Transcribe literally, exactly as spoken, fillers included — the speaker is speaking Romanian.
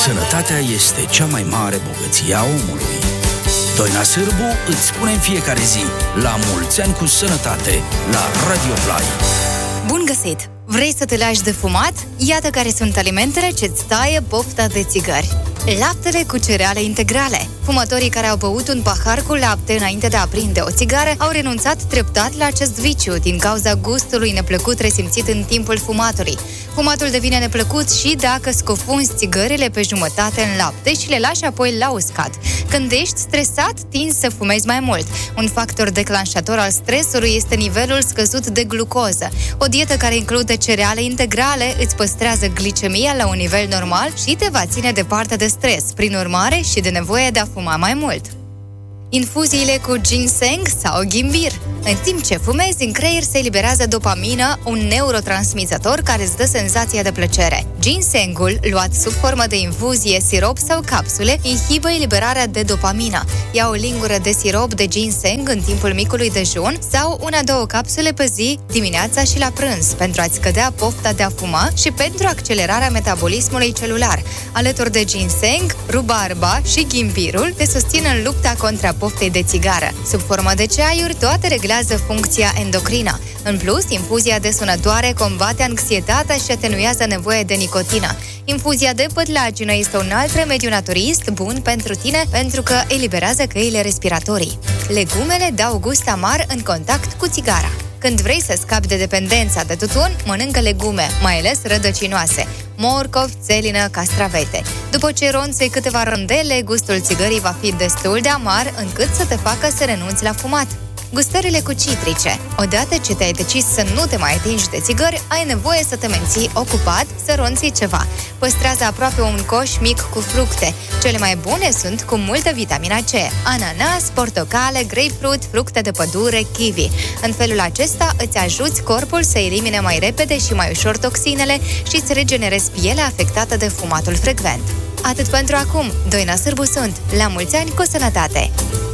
Sănătatea este cea mai mare bogăție a omului. Doina Sârbu îți spune în fiecare zi: la mulți ani cu sănătate, la Radio Play. Bun găsit! Vrei să te lași de fumat? Iată care sunt alimentele ce-ți taie pofta de țigări. Laptele cu cereale integrale. Fumătorii care au băut un pahar cu lapte înainte de a aprinde o țigară au renunțat treptat la acest viciu din cauza gustului neplăcut resimțit în timpul fumatului. Fumatul devine neplăcut și dacă scofunzi țigările pe jumătate în lapte și le lași apoi la uscat. Când ești stresat, tinzi să fumezi mai mult. Un factor declanșator al stresului este nivelul scăzut de glucoză. O dietă care include cereale integrale îți păstrează glicemia la un nivel normal și te va ține departe de stres, prin urmare și de nevoie de a fuma mai mult. Infuziile cu ginseng sau ghimbir. În timp ce fumezi, în creier se eliberează dopamină, un neurotransmițător care îți dă senzația de plăcere. Ginsengul, luat sub formă de infuzie, sirop sau capsule, inhibă eliberarea de dopamină. Ia o lingură de sirop de ginseng în timpul micului dejun sau una-două capsule pe zi, dimineața și la prânz, pentru a-ți scădea pofta de a fuma și pentru accelerarea metabolismului celular. Alături de ginseng, rubarba și ghimbirul te susțin în lupta contra poftei de țigară. Sub formă de ceaiuri, toate reglează funcția endocrină. În plus, infuzia de sunătoare combate anxietatea și atenuează nevoia de nicotină. Infuzia de pătlagină este un alt remediu naturist bun pentru tine pentru că eliberează căile respiratorii. Legumele dau gust amar în contact cu țigara. Când vrei să scapi de dependența de tutun, mănâncă legume, mai ales rădăcinoase, morcov, țelină, castravete. După ce ronței câteva rândele, gustul țigării va fi destul de amar încât să te facă să renunți la fumat. Gustările cu citrice. Odată ce te-ai decis să nu te mai atingi de țigări, ai nevoie să te menții ocupat, să ronții ceva. Păstrează aproape un coș mic cu fructe. Cele mai bune sunt cu multă vitamina C: ananas, portocale, grapefruit, fructe de pădure, kiwi. În felul acesta îți ajuți corpul să elimine mai repede și mai ușor toxinele și îți regenerezi pielea afectată de fumatul frecvent. Atât pentru acum. Doina Sârbu sunt. La mulți ani cu sănătate!